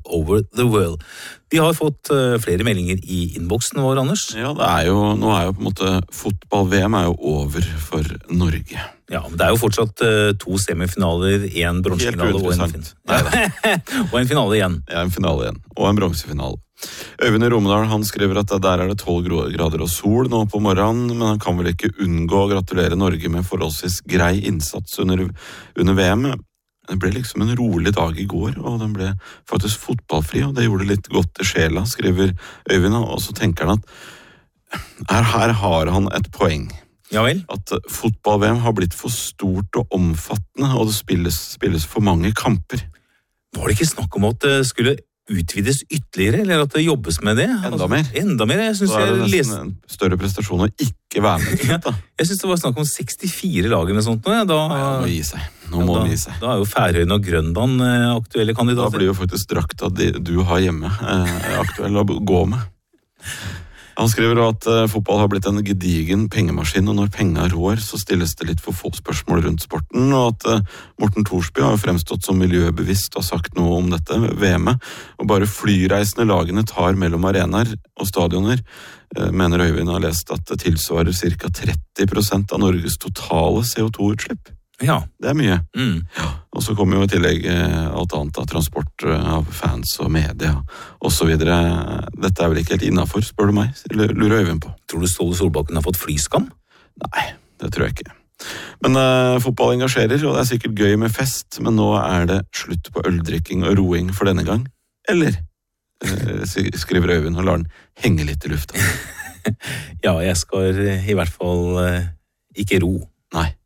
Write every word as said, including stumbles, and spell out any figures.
over the world. Vi har fått uh, flere meldinger i innboksen vår, Anders. Ja, det er jo, nå er jo på en måte fotball-V M er jo over for Norge. Ja, men det er jo fortsatt uh, to semifinaler, en bronsefinale og en, fin- og en finale igjen. Ja, en finale igjen, og en bronsefinale. Øyvind i Romedal, han skriver at der er det tolv grader og sol nå på morgenen, men han kan vel ikke unngå å gratulere Norge med forholdsvis grei innsats under, under V M. Det ble liksom en rolig dag i går, og den ble faktisk fotballfri, og det gjorde litt godt til sjela, skriver Øyvind, og så tenker han at her, her har han et poeng. Ja vel? At fotball-V M har blitt for stort og omfattende, og det spilles, spilles for mange kamper. Var det ikke snakk om at det skulle utvides ytterligere, eller at det jobbes med det? Enda altså, mer. Enda mer, jeg synes Da er det jeg nesten leste... en større prestasjon å ikke være med. Ja, jeg synes det var snakk om sekstifire lag eller sånt nå, ja, da... Ja, nå må gi seg. Nå må ja, da, gi seg. Da er jo Færøyene og Grønland eh, aktuelle kandidater. Da blir jo faktisk drakta de, du har hjemme eh, aktuell å gå med. Han skriver at uh, fotball har blitt en gedigen pengemaskin, og når penga rår, så stilles det litt for få spørsmål rundt sporten, og at uh, Morten Thorsby har jo fremstått som miljøbevisst og har sagt noe om dette, V M-et, og bare flyreisende lagene tar mellom arenaer og stadioner, uh, mener Øyvind har lest at det tilsvarer ca. tretti prosent av Norges totale C O to utslipp. Ja. Det er mye. Mm. Ja. Og så kommer jo i tillegg eh, alt annet av transport eh, av fans og media og så videre. Dette er vel ikke helt innenfor, spør du meg, lurer Øyvind på. Tror du Ståle Solbakken har fått flyskam? Nei, det tror jeg ikke. Men eh, fotball engasjerer, og det er sikkert gøy med fest, men nå er det slutt på øldrikking og roing for denne gang. Eller, eh, skriver Øyvind og lar den henge litt i lufta. Ja, jeg skal i hvert fall eh, ikke ro. Nei.